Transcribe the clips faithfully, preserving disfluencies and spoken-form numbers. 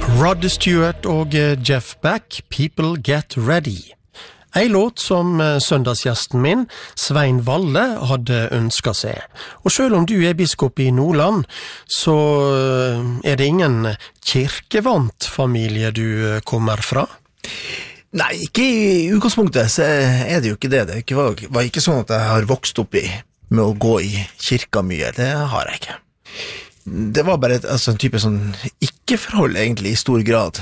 Rod Stewart og Jeff Beck, People Get Ready. En låt som søndagsgjesten min, Svein Valle, hadde ønsket seg. Og selv om du er biskop i Nordland, så er det ingen kirkevant familie du kommer fra? Nei, ikke i utgangspunktet, så er det jo ikke det. Det var, var ikke sånn at jeg har vokst opp i med å gå i kirka mye. Det har jeg ikke. Det var bare et, altså, en type sånn ikke-forhold egentlig i stor grad.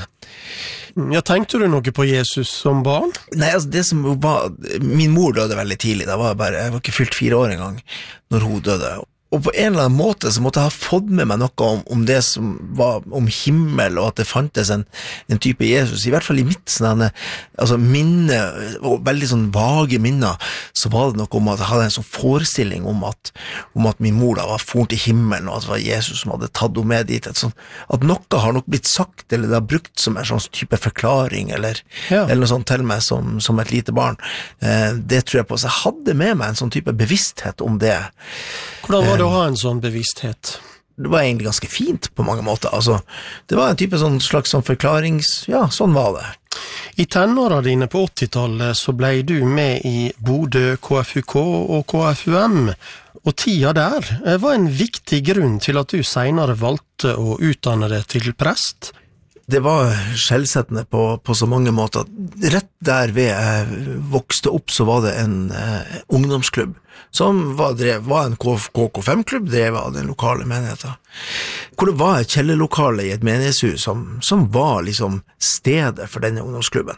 Ja, tenkte du noe på Jesus som barn? Nei, altså det som var, min mor døde veldig tidlig, da var jeg bare, jeg var ikke fylt fire år engang når hun døde. Og på en eller annen måte så måtte jeg ha fått med meg noe om, om det som var om himmel, og at det fantes en, en type Jesus, i hvert fall i mitt sånne, altså minne, og veldig sånn vage minner, så var det noe om at jeg hadde en sånn forestilling om at, om at min mor da var foren til himmelen, og at det var Jesus som hadde tatt henne med dit, sånt, at noe har nok blitt sagt, eller det har brukt som en sånn type forklaring, eller, ja. eller noe sånt til meg som, som et lite barn. Eh, det tror jeg på, så jeg hadde med meg en sånn type bevissthet om det. Hvordan var det å ha en sånn bevissthet? Det var egentlig ganske fint på mange måter. Altså, det var en type sånn slags sånn forklarings... Ja, sånn var det. I tenåra dine på åttitallet så ble du med i Bodø K F U K og K F U M, og tida der var en viktig grunn til at du senere valgte å utdanne deg til prest. Det var skjellsettende på, på så mange måter. Rett der ved jeg vokste opp så var det en eh, ungdomsklubb som var, drev, var en K K fem-klubb drevet av den lokale menigheten. Hvor det var et kjellerlokale i et menighetshus som, som var liksom stedet for denne ungdomsklubben.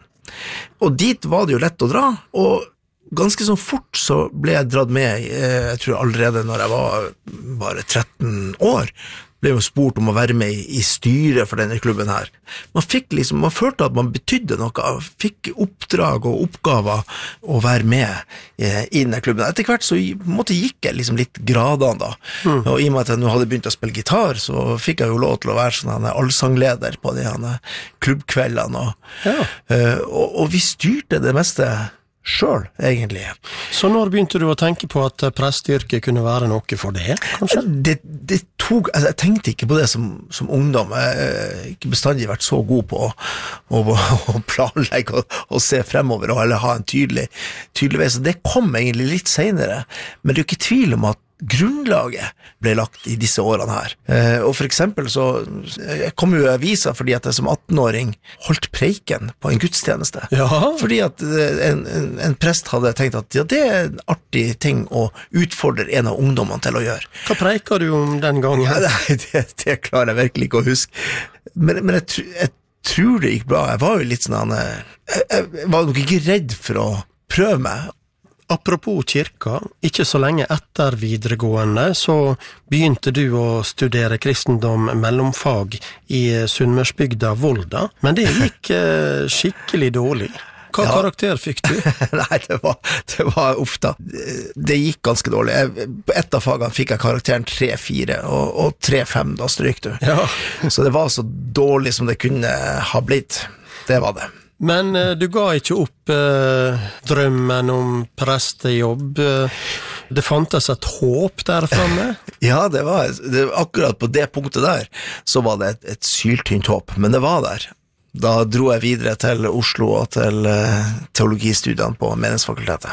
Og dit var det jo lett å dra, og ganske sånn fort så ble jeg dratt med, eh, jeg tror allerede når jeg var bare tretten år, ble jo spurt om å være med i, i styret for denne klubben her. Man fikk liksom, man følte at man betydde noe, fikk oppdrag og oppgaver å være med eh, i denne klubben. Etter hvert så måtte gikk jeg liksom litt gradene da, mm. og i og med at jeg nå hadde begynt å spille gitar, så fikk jeg jo lov til å være sånn allsangleder på de klubbkveldene, og, ja. uh, og, og vi styrte det meste selv, egentlig. Så når begynte du å tenke på at prestyrket kunne være noe for det, kanskje? Det, det tog, altså, jeg tenkte ikke på det som, som ungdom. Jeg har ikke bestandig vært så god på å, å, å planlegge og, og se fremover, og eller ha en tydelig, tydelig vei. Så det kom egentlig litt senere. Men det er jo ikke tvil om at grunnlaget ble lagt i disse årene her. Eh, og for eksempel så jeg kom jo i avisa fordi at jeg som atten-åring holdt preiken på en gudstjeneste. Jaha. Fordi at en, en, en prest hadde tenkt at ja, det er en artig ting å utfordre en av ungdommene til å gjøre. Hva preiker du om den gangen? Ja, det, det, det klarer jeg virkelig ikke å huske. Men, men jeg, jeg tror det gikk bra. Jeg var jo litt sånn jeg, jeg var nok ikke redd for å prøve meg. Apropos kirka, ikke så lenge etter videregående så begynte du å studere kristendom mellomfag i Sunnmørsbygda Volda, men det gikk eh, skikkelig dårlig. Hva ja. karakter fikk du? Nei, det var, det var ofte. Det gikk ganske dårlig. Jeg, på ett av fagene fikk jeg karakteren tre fire, og, og tre fem, da stryk du. Ja. Så det var så dårlig som det kunne ha blitt. Det var det. Men eh, du ga ikke opp eh, drømmen om prestejobb. Det fantes et håp der fremme? Ja, det var, det, akkurat på det punktet der, så var det et, et syltynt håp, men det var der. Da dro jeg videre til Oslo og til uh, teologistudiene på Menighetsfakultetet.